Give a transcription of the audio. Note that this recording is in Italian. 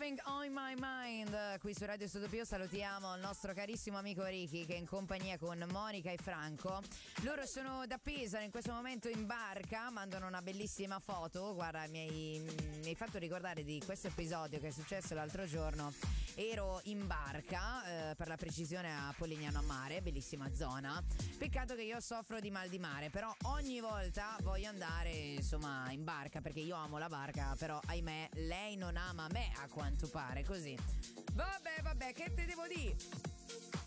Something on my mind. Qui su Radio Studio Pio salutiamo il nostro carissimo amico Ricky, che è in compagnia con Monica e Franco. Loro sono da Pesaro in questo momento in barca, mandano una bellissima foto. Guarda, mi hai fatto ricordare di questo episodio che è successo l'altro giorno. Ero in barca, per la precisione a Polignano a Mare, bellissima zona. Peccato che io soffro di mal di mare, però ogni volta voglio andare insomma in barca perché io amo la barca, però ahimè lei non ama me, a quanto pare, così. Vabbè, che te devo dire?